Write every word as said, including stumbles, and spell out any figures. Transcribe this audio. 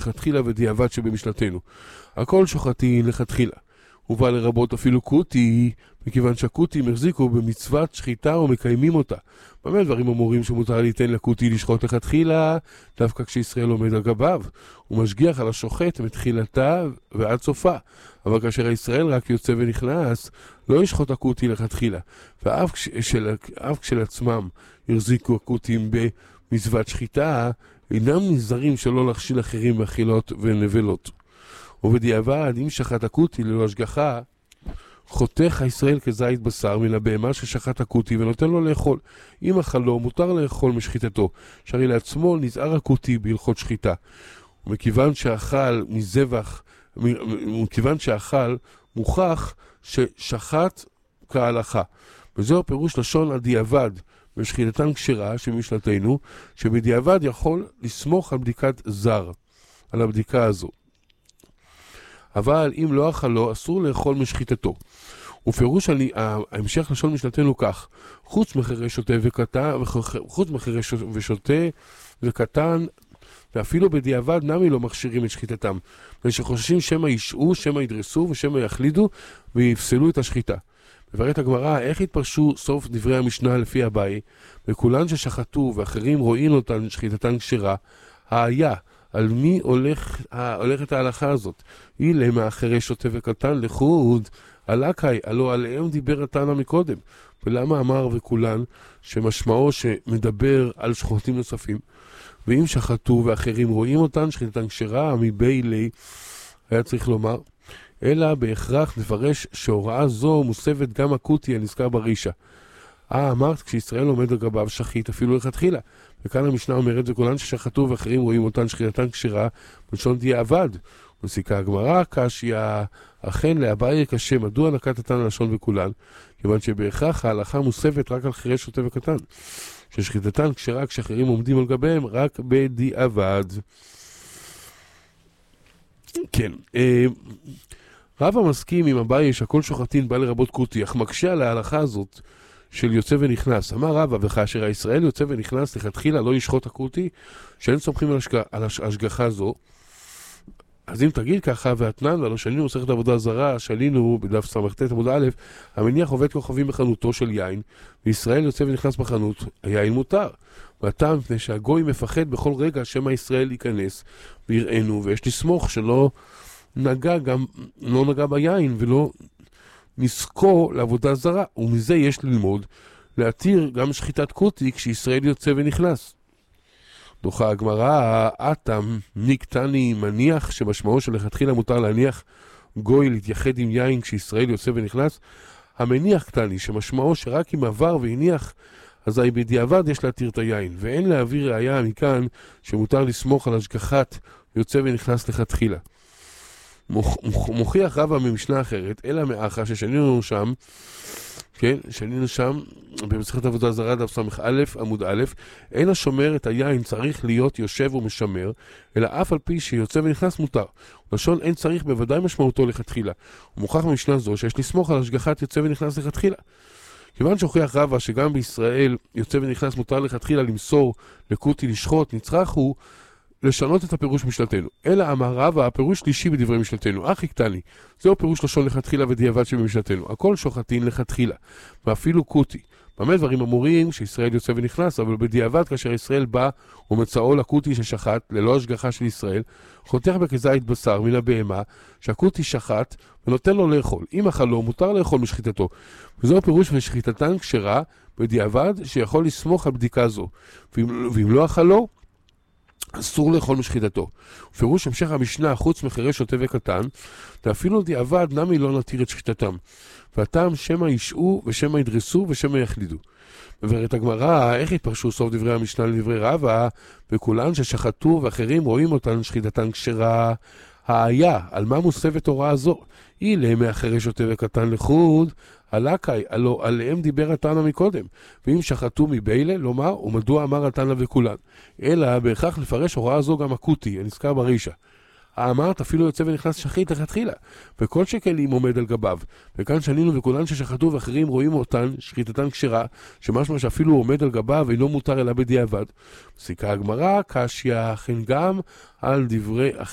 לכתחילה ודיעבד שבמשלתנו. הכל שוחטין לכתחילה. ובא לרבות אפילו קוטי, מכיוון שהקוטים החזיקו במצוות שחיטה ומקיימים אותה. במה דברים אמורים שמותר ליתן לקוטי לשחוט לכתחילה, דווקא כשישראל עומד על גביו, הוא משגיח על השוחט מתחילתה ועד סופה. אבל כאשר הישראל רק יוצא ונכנס, לא ישחוט הקוטי לכתחילה. ואף כשל, כשלעצמם החזיקו הקוטים במצוות שחיטה, אינם נזהרים שלא להכשיל אחרים באכילות ונבלות. ובדיעבד, אם שחט הקוטי ללא השגחה, חותך הישראל כזית בשר מן הבהמה ששחט הקוטי ונותן לו לאכול. אם אכלו, מותר לאכול משחיטתו, שהרי לעצמו נזהר הקוטי בהלכות שחיטה. ומכיוון שאכל מזבח, מכיוון שאכל, מוכח ששחט כהלכה. וזהו פירוש לשון הדיעבד, בשחיטתן כשרה שבמשלתנו, שבדיעבד יכול לסמוך על בדיקת זר, על הבדיקה הזו. אבל אם לא אכלו, אסור לאכול משחיטתו. ופירוש אני, ההמשך לשון משלתנו כך, חוץ מחירש שוטה וקטן, חוץ מחירש ושוטה וקטן, ואפילו בדיעבד נמי לא מכשירים את שחיטתם, ושחוששים שמא ישעו, שמא ידרסו ושמא יחלידו ויפסלו את השחיטה. מבארת הגמרא, איך התפרשו סוף דברי המשנה לפי הבאי, וכולן ששחטו ואחרים רואים אותן שחיטתן כשרה, היה, על מי הולך, הולכת ההלכה הזאת? אילה מאחרי שוטה וקטן לחוד, עלקאי, הלא עליהם דיבר התנא מקודם. ולמה אמר וכולן שמשמעו שמדבר על שחוטים נוספים? ואם שחטו ואחרים רואים אותן, שחיטתן כשרה, מביילי, היה צריך לומר, אלא בהכרח נפרש שהוראה זו מוסבת גם הקוטי הנזכר ברישה. אה, אמרת, כשישראל עומד על גביו שחית אפילו לכתחילה. וכאן המשנה אומרת, וכולן ששחטו ואחרים רואים אותן שחיטתן כשרה, בלשון דיעבד. מסיקה הגמרא, קשיא, אכן לאביי קשה, מדוע נקט התנא לשון וכולן? כיוון שבהכרח ההלכה מוסבת רק על חירש שוטה וקטן. ששחיטתן כשרה כשאחרים עומדים על גביהם רק בדיעבד. כן. רבא מסכים עם אביי שהכל שוחטין בא לרבות קוטי, אך מקשה על ההלכה הזאת של יוצא ונכנס. אמר רבא, וכאשר הישראל יוצא ונכנס לכתחילה לא ישחוט הקוטי, שאין סומכים על, השג... על השגחה זו. אז אם תגיד ככה, והתנן, ולא שלינו מסכת עבודה זרה, שלינו בדף סמ"ט עמוד א', המניח עובד כוכבים בחנותו של יין, וישראל יוצא ונכנס בחנות, היין מותר. והטעם מפני שהגוי מפחד בכל רגע שמא ישראל ייכנס ויראינו, ויש לסמוך שלא נגע גם, לא נגע ביין ולא נזכו לעבודה זרה, ומזה יש ללמוד להתיר גם שחיטת קוטי כשישראל יוצא ונכנס. דוחה הגמרא, אתם נקטני מניח שמשמעו שלכתחילה מותר להניח גוי להתייחד עם יין כשישראל יוצא ונכנס. המניח קטני שמשמעו שרק אם עבר והניח אזי בדיעבד יש להתיר את היין, ואין להעביר ראיה מכאן שמותר לסמוך על השגחת יוצא ונכנס לכתחילה. מוכ, מוכ, מוכיח רבא ממשנה אחרת, אלא מאחה ששנינו שם, כן, שנינו שם במסכת עבודה זרה דף ס"א עמוד א', אין השומר את היין צריך להיות יושב ומשמר, אלא אף על פי שיוצא ונכנס מותר. לשון אין צריך בוודאי משמעותו לכתחילה. ומוכח ממשנה זו שיש לסמוך על השגחת יוצא ונכנס לכתחילה. כיוון שהוכיח רבא שגם בישראל יוצא ונכנס מותר לכתחילה למסור לקוטי לשחוט, נצרך הוא לשנות את הפירוש משלתנו. אלא אמר רבא, הפירוש שלישי בדברי משלתנו, אחי קטני, זהו פירוש לשון לכתחילה ודיעבד שבמשלתנו. הכל שוחטין לכתחילה, ואפילו קוטי. במה דברים אמורים שישראל יוצא ונכנס, אבל בדיעבד כאשר ישראל בא ומצאו לקוטי ששחט, ללא השגחה של ישראל, חותך בכזית בשר מן הבהמה, שהקוטי שחט ונותן לו לאכול. אם אכלו, מותר לאכול משחיטתו. וזהו פירוש ושחיטתן כשרה בדיעבד שיכול לסמוך על בדיקה זו. ואם, ואם לא אכלו, אסור לאכול משחיטתו. ופירוש המשך המשנה, חוץ מחירש שוטה וקטן, ואפילו דיעבד נמי לא נתיר את שחיטתם. והטעם שמא ישעו ושמא ידרסו ושמא יחלידו. מבארת הגמרא, איך התפרשו סוף דברי המשנה לדברי רבא, וכולן ששחטו ואחרים רואים אותן שחיטתן כשרה. היה, על מה מוסבת הוראה זו? אילה מאחרי שוטה וקטן לחוד, עלקאי, הלא עליהם דיבר התנא מקודם, ואם שחטו מביילה, לומר, ומדוע אמר התנא וכולן? אלא בהכרח לפרש הוראה זו גם הקוטי, הנזכר ברישה. האמרת אפילו יוצא ונכנס שחית לכתחילה, וכל שכן אם עומד על גביו. וכאן שנינו וכולן ששחטו ואחרים רואים אותן שחיטתן כשרה, שמשמע שאפילו עומד על גביו אינו מותר אלא בדיעבד. מסיקה הגמרא, קשיא, אכן גם על דברי